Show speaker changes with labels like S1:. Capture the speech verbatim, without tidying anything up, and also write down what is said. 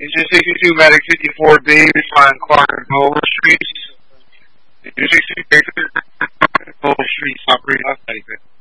S1: Engine sixty-two, Medic fifty-four B, respond Clark and Boulder Streets. Engine sixty-two, Boulder Streets, operating off Medic.